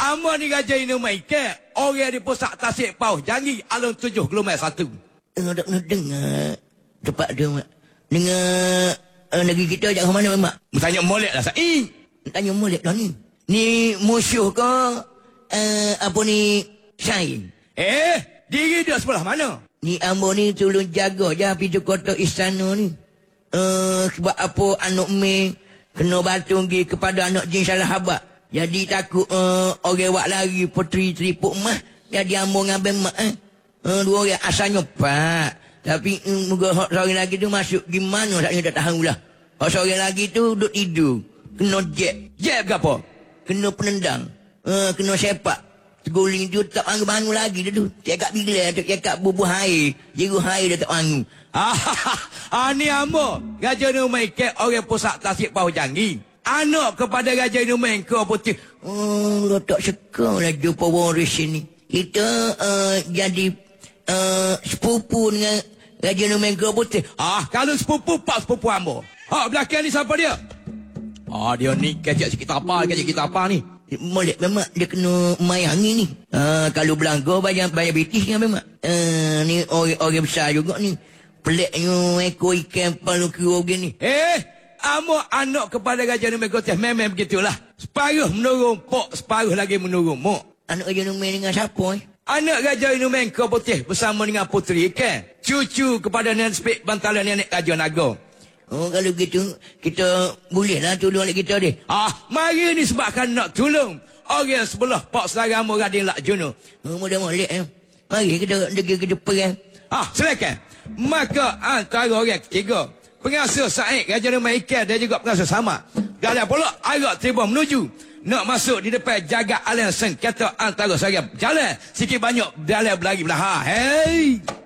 Amo ni Raja Inu Maike, orang di pusat Tasik Pauh, Jangi, Alun 7 km 1. Tak pernah dengar tempat dia, Mak. Dengar negeri kita ajak ke mana, Mak? Tanya molek lah, Sa'i. Tanya molek lah ni. Ni musuh ke? Apa ni? Syahid. Diri dia sebelah mana? Ni ambo ni tolong jaga je pintu kotak istana ni. Sebab apa anak Mei kena batu pergi kepada anak jin salah habak. Jadi takut orang wak lari puteri teripuk mah. Jadi ambo ngambil mak. Dua orang asalnya pak. Tapi moga seorang lagi tu masuk gimana saya tak tahu lah. Seorang lagi tu duduk tidur. Kena jab. Jab ke apa? Kena penendang. Kena sepak. Terguling tu tak bangun lagi dia tu. Cakap bila tu cakap bubuh air. Jeru air dia tak bangun. Ni ambo. Raja Inu Maike, orang pusat Tasik Pauh Jangi. Anak kepada Raja Inu Maike putih. Lo tak suka lah jumpa waris ni. Kita jadi sepupu dengan Raja Inu Maike putih. Kalau sepupu, pak sepupu ambo. Belakang ni siapa dia? Dia ni kecek sikit apa ni. Molek memang dia kena main angin ni. Kalau belangga bayar betis kan memang. Ni orang besar juga ni. Peliknya ekor ikan palu kira ni. Amo anak kepada Raja Inu Maike memang begitulah. Separuh menurun pok, separuh lagi menurun mok. Anak Raja Inu Maike dengan siapa Anak Raja Inu Maike putih bersama dengan puteri ikan. Cucu kepada Nenek Spik Bantalan Nenek Raja Naga. Kalau gitu kita bolehlah tolong anak kita dia. Mari ni sebabkan nak tolong orang sebelah Pak Selagama Radin Lak Juno. Mudah molek Mari kita perang. Silakan. Maka antara orang ketiga, pengasuh Said Raja Inu Maike dan juga pengasuh Samad, kalian pula agak tiba menuju nak masuk di depan jagat Alan sengketa antara saya. Jalan sikit banyak dalam berlari belahar. Hei.